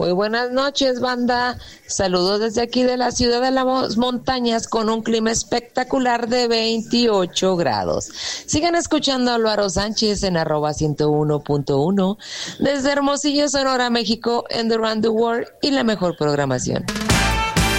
Muy buenas noches, banda. Saludos desde aquí de la ciudad de las montañas con un clima espectacular de 28 grados. Sigan escuchando a Álvaro Sánchez en @101.1 desde Hermosillo, Sonora, México, en The Round the World y la mejor programación.